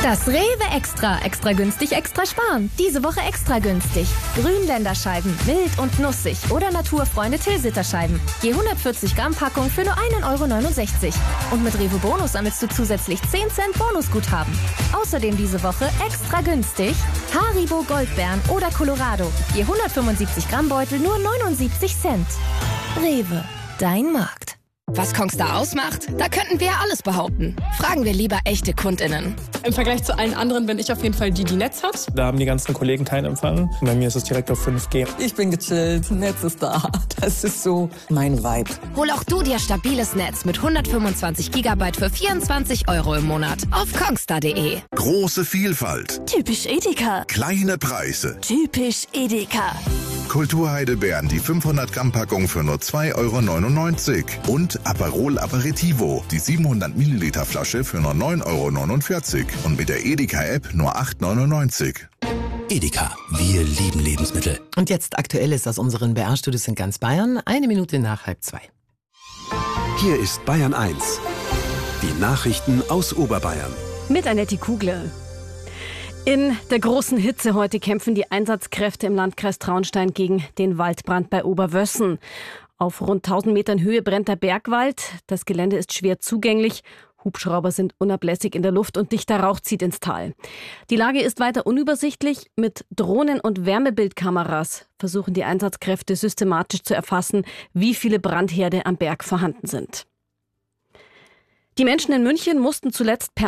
Das Rewe Extra. Extra günstig, extra sparen. Diese Woche extra günstig. Grünländerscheiben, mild und nussig oder Naturfreunde Tilsiterscheiben. Je 140 Gramm Packung für nur 1,69 €. Und mit Rewe Bonus sammelst du zusätzlich 10 Cent Bonusguthaben. Außerdem diese Woche extra günstig Haribo Goldbeeren oder Colorado. Je 175 Gramm Beutel nur 79 Cent. Rewe, dein Markt. Was Kongstar ausmacht? Da könnten wir ja alles behaupten. Fragen wir lieber echte KundInnen. Im Vergleich zu allen anderen bin ich auf jeden Fall die Netz hat. Da haben die ganzen Kollegen keinen Empfang. Bei mir ist es direkt auf 5G. Ich bin gechillt, Netz ist da. Das ist so mein Vibe. Hol auch du dir stabiles Netz mit 125 Gigabyte für 24 € im Monat auf kongstar.de. Große Vielfalt. Typisch Edeka. Kleine Preise. Typisch Edeka. Kulturheidelbeeren, die 500 Gramm Packung für nur 2,99 € und Aperol Aperitivo, die 700 Milliliter Flasche für nur 9,49 € und mit der Edeka-App nur 8,99 €. Edeka, wir lieben Lebensmittel. Und jetzt Aktuelles aus unseren BR-Studios in ganz Bayern, 1 Minute nach 1:30. Hier ist Bayern 1, die Nachrichten aus Oberbayern. Mit Annette Kugler. In der großen Hitze heute kämpfen die Einsatzkräfte im Landkreis Traunstein gegen den Waldbrand bei Oberwössen. Auf rund 1000 Metern Höhe brennt der Bergwald. Das Gelände ist schwer zugänglich. Hubschrauber sind unablässig in der Luft und dichter Rauch zieht ins Tal. Die Lage ist weiter unübersichtlich. Mit Drohnen und Wärmebildkameras versuchen die Einsatzkräfte systematisch zu erfassen, wie viele Brandherde am Berg vorhanden sind. Die Menschen in München mussten zuletzt per